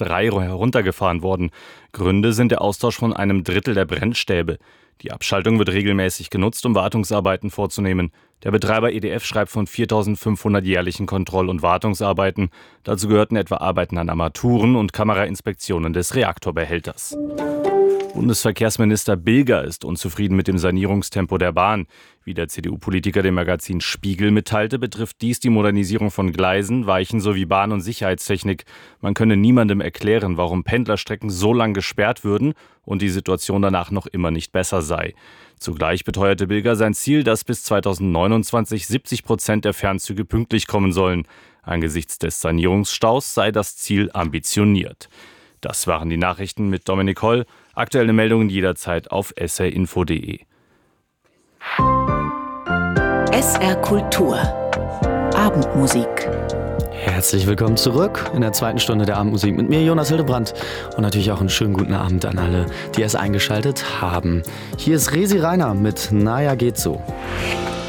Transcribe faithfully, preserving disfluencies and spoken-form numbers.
drei heruntergefahren worden. Gründe sind der Austausch von einem Drittel der Brennstäbe. Die Abschaltung wird regelmäßig genutzt, um Wartungsarbeiten vorzunehmen. Der Betreiber E D F schreibt von viertausendfünfhundert jährlichen Kontroll- und Wartungsarbeiten. Dazu gehörten etwa Arbeiten an Armaturen und Kamerainspektionen des Reaktorbehälters. Bundesverkehrsminister Bilger ist unzufrieden mit dem Sanierungstempo der Bahn. Wie der C D U-Politiker dem Magazin Spiegel mitteilte, betrifft dies die Modernisierung von Gleisen, Weichen sowie Bahn- und Sicherheitstechnik. Man könne niemandem erklären, warum Pendlerstrecken so lang gesperrt würden und die Situation danach noch immer nicht besser sei. Zugleich beteuerte Bilger sein Ziel, dass bis zweitausendneunundzwanzig siebzig Prozent der Fernzüge pünktlich kommen sollen. Angesichts des Sanierungsstaus sei das Ziel ambitioniert. Das waren die Nachrichten mit Dominik Holl. Aktuelle Meldungen jederzeit auf s r info punkt d e. S R Kultur. Abendmusik. Herzlich willkommen zurück in der zweiten Stunde der Abendmusik mit mir, Jonas Hildebrandt. Und natürlich auch einen schönen guten Abend an alle, die es eingeschaltet haben. Hier ist Resi Rainer mit Naja geht so.